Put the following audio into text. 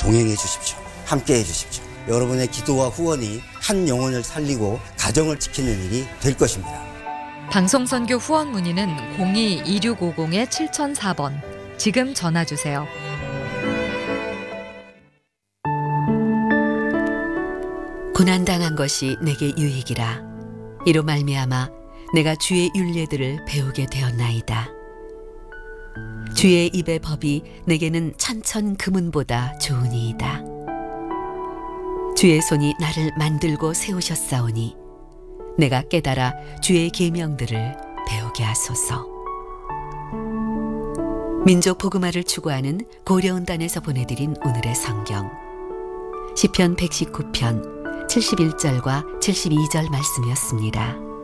동행해 주십시오. 함께 해 주십시오. 여러분의 기도와 후원이 한 영혼을 살리고 가정을 지키는 일이 될 것입니다. 방송선교 후원 문의는 02-2650-7004번. 지금 전화 주세요. 고난당한 것이 내게 유익이라. 이로 말미암아 내가 주의 율례들을 배우게 되었나이다. 주의 입의 법이 내게는 천천 금은보다 좋으니이다. 주의 손이 나를 만들고 세우셨사오니 내가 깨달아 주의 계명들을 배우게 하소서. 민족 복음화를 추구하는 고려온단에서 보내드린 오늘의 성경 시편 119편 71절과 72절 말씀이었습니다.